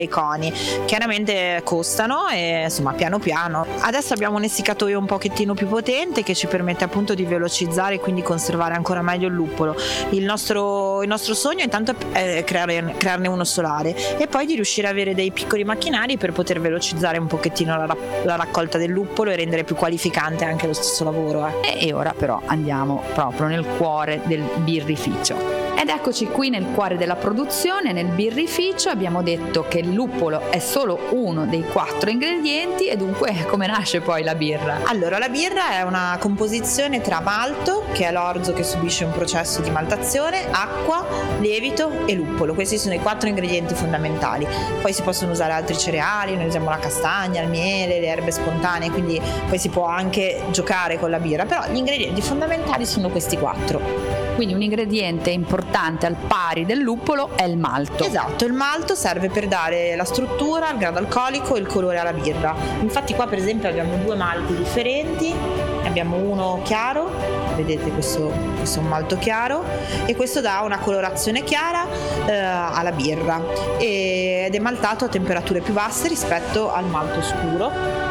i coni. Chiaramente costano e insomma piano piano. Adesso abbiamo un essiccatoio un pochettino più potente che ci permette appunto di velocizzare e quindi conservare ancora meglio il luppolo. Il nostro sogno intanto è crearne uno solare e poi di riuscire ad avere dei piccoli macchinari per poter velocizzare un pochettino la raccolta del luppolo e rendere più qualificante anche lo stesso lavoro. E ora però andiamo proprio nel cuore del birrificio. Ed eccoci qui nel cuore della produzione, nel birrificio. Abbiamo detto che il luppolo è solo uno dei 4 ingredienti e dunque come nasce poi la birra? Allora, la birra è una composizione tra malto, che è l'orzo che subisce un processo di maltazione, acqua, lievito e luppolo. Questi sono i 4 ingredienti fondamentali. Poi si possono usare altri cereali, noi usiamo la castagna, il miele, le erbe spontanee, quindi poi si può anche giocare con la birra, però gli ingredienti fondamentali sono questi 4. Quindi un ingrediente importante al pari del luppolo è il malto. Esatto, il malto serve per dare la struttura, il grado alcolico e il colore alla birra. Infatti qua per esempio abbiamo 2 malti differenti, abbiamo uno chiaro, vedete questo è un malto chiaro e questo dà una colorazione chiara alla birra ed è maltato a temperature più basse rispetto al malto scuro.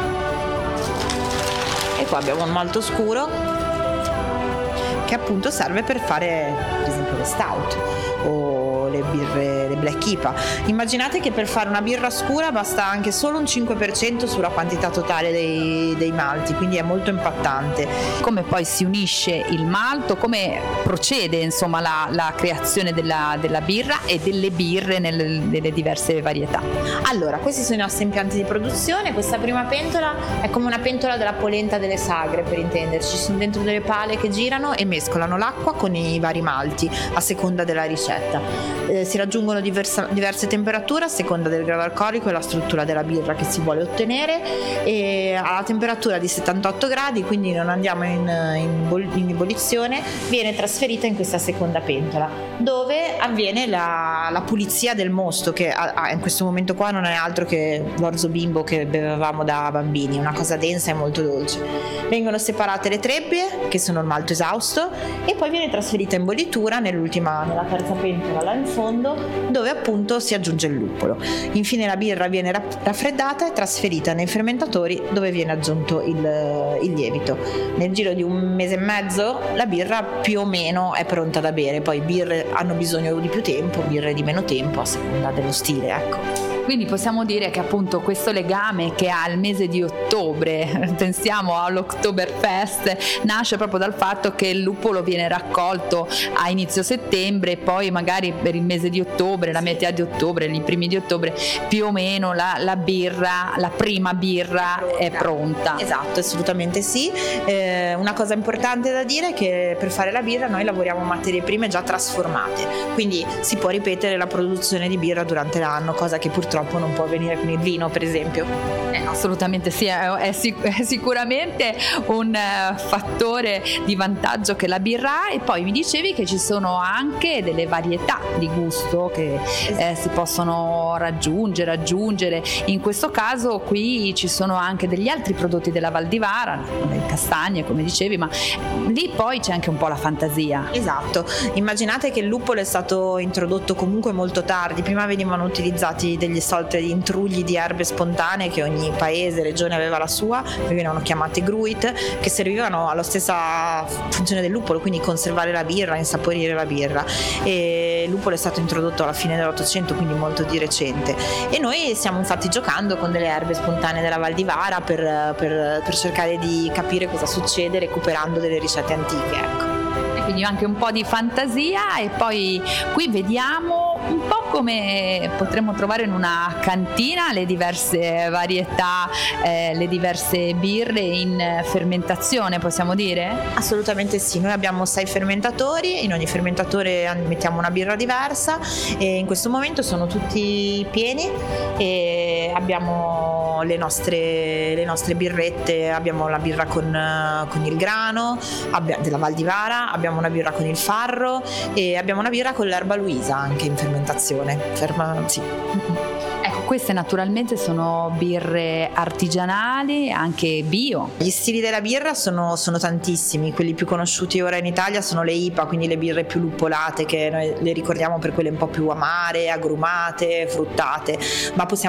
E qua abbiamo un malto scuro che appunto serve per fare per esempio le stout o le birre, le black IPA. Immaginate che per fare una birra scura basta anche solo un 5% sulla quantità totale dei malti, quindi è molto impattante. Come poi si unisce il malto, come procede insomma la creazione della birra e delle birre nelle diverse varietà? Allora, questi sono i nostri impianti di produzione. Questa prima pentola è come una pentola della polenta delle sagre, per intenderci. Ci sono dentro delle pale che girano e mescolano l'acqua con i vari malti a seconda della ricetta. Si raggiungono diverse temperature a seconda del grado alcolico e la struttura della birra che si vuole ottenere, e alla temperatura di 78 gradi, quindi non andiamo in ebollizione, viene trasferita in questa seconda pentola dove avviene la pulizia del mosto, che in questo momento qua non è altro che l'orzo bimbo che bevevamo da bambini, una cosa densa e molto dolce. Vengono separate le trebbie, che sono il malto esausto, e poi viene trasferita in bollitura nella terza pentola là in fondo, dove appunto si aggiunge il luppolo. Infine la birra viene raffreddata e trasferita nei fermentatori, dove viene aggiunto il lievito. Nel giro di 1 mese e mezzo la birra più o meno è pronta da bere. Poi birre hanno bisogno di più tempo, birre di meno tempo, a seconda dello stile, ecco. Quindi possiamo dire che appunto questo legame che ha il mese di ottobre, pensiamo all'Oktoberfest, nasce proprio dal fatto che il luppolo viene raccolto a inizio settembre e poi magari per il mese di ottobre, la metà di ottobre, i primi di ottobre, più o meno la birra, la prima birra è pronta. Esatto, assolutamente sì. Una cosa importante da dire è che per fare la birra noi lavoriamo materie prime già trasformate, quindi si può ripetere la produzione di birra durante l'anno, cosa che purtroppo non può avvenire con il vino, per esempio. Assolutamente sì, è sicuramente un fattore di vantaggio che la birra ha. E poi mi dicevi che ci sono anche delle varietà di gusto che si possono raggiungere. In questo caso qui ci sono anche degli altri prodotti della Val di Vara, le castagne come dicevi, ma lì poi c'è anche un po' la fantasia. Esatto, immaginate che il luppolo è stato introdotto comunque molto tardi. Prima venivano utilizzati degli sorte di intrugli di erbe spontanee, che ogni paese, regione aveva la sua, venivano chiamate gruit, che servivano alla stessa funzione del luppolo, quindi conservare la birra, insaporire la birra. E il luppolo è stato introdotto alla fine dell'Ottocento, quindi molto di recente, e noi stiamo infatti giocando con delle erbe spontanee della Val di Vara per cercare di capire cosa succede recuperando delle ricette antiche, ecco. Quindi anche un po' di fantasia. E poi qui vediamo un po' come potremmo trovare in una cantina le diverse varietà, le diverse birre in fermentazione, possiamo dire? Assolutamente sì, noi abbiamo 6 fermentatori, in ogni fermentatore mettiamo una birra diversa e in questo momento sono tutti pieni e abbiamo le nostre birrette. Abbiamo la birra con il grano della Val di Vara, abbiamo una birra con il farro e abbiamo una birra con l'erba Luisa anche in fermentazione. Sì. Ecco, queste naturalmente sono birre artigianali, anche bio. Gli stili della birra sono tantissimi. Quelli più conosciuti ora in Italia sono le IPA, quindi le birre più luppolate, che noi le ricordiamo per quelle un po' più amare, agrumate, fruttate, ma possiamo